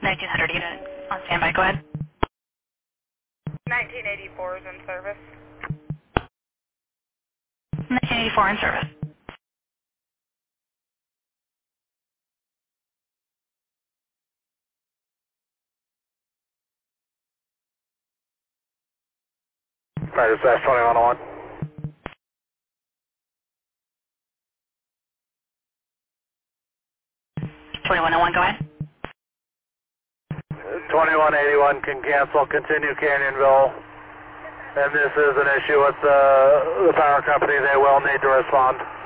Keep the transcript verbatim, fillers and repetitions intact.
nineteen hundred unit on standby. Go ahead. nineteen eighty-four is in service. nineteen eighty-four in service. Right, it's dash twenty-one oh one. twenty-one oh one, go ahead. twenty-one eighty-one can cancel, continue Canyonville. And this is an issue with the, the power company. They will need to respond.